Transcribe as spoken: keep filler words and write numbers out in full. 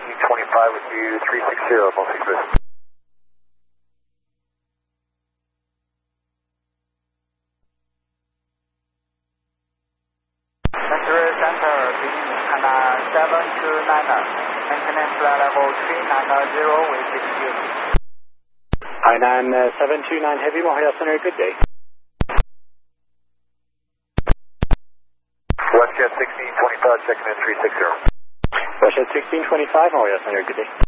sixteen twenty-five with you, three six zero, multi boost. Central Center, beginning Hainan seven two niner, maintenance flight level three nine zero with six you. Hainan uh, seven two nine Heavy, Montreal Center, good day. WestJet sixteen twenty-five, checking in three six zero. WestJet sixteen twenty-five, Montreal Center, good day.